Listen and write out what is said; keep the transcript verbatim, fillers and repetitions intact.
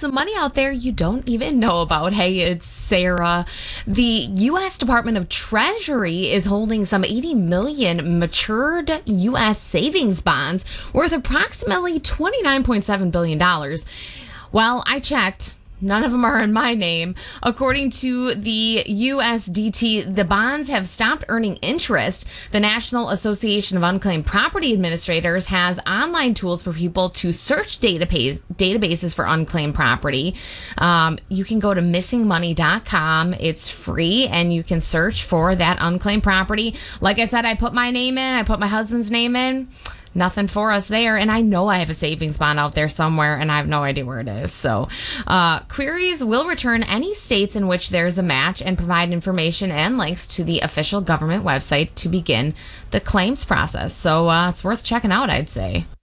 some money out there you don't even know about. Hey, it's Sarah. The U S Department of Treasury is holding some eighty million matured U S savings bonds worth approximately twenty-nine point seven billion dollars. Well, I checked. None of them are in my name. According to the U S D T, the bonds have stopped earning interest. The National Association of Unclaimed Property Administrators has online tools for people to search database, databases for unclaimed property. Um, you can go to missing money dot com. It's free, and you can search for that unclaimed property. Like I said, I put my name in. I put my husband's name in. Nothing for us there. And I know I have a savings bond out there somewhere, and I have no idea where it is. So uh, queries will return any states in which there's a match and provide information and links to the official government website to begin the claims process. So uh, it's worth checking out, I'd say.